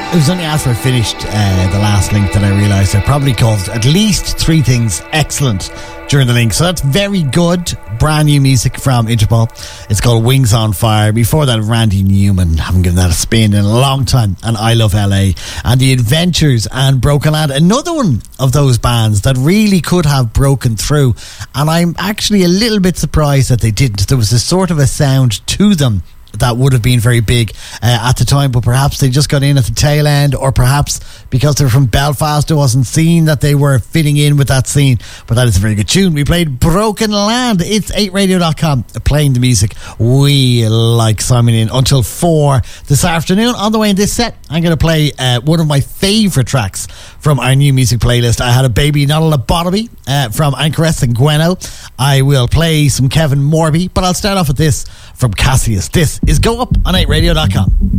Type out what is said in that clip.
It was only after I finished the last link that I realised I probably called at least 3 things excellent during the link. So that's very good. Brand new music from Interpol. It's called Wings on Fire. Before that, Randy Newman. Haven't given that a spin in a long time. And I Love LA. And The Adventures and Broken Land. Another one of those bands that really could have broken through. And I'm actually a little bit surprised that they didn't. There was a sort of a sound to them that would have been very big at the time, but perhaps they just got in at the tail end, or perhaps because they're from Belfast it wasn't seen that they were fitting in with that scene. But that is a very good tune. We played Broken Land. It's 8radio.com playing the music we like. Simon in until 4 this afternoon. On the way in this set, I'm going to play one of my favourite tracks from our new music playlist. I Had a Baby Not a Lobotomy from Anchoress and Gweno. I will play some Kevin Morby, but I'll start off with this from Cassius. This is Go Up on 8radio.com.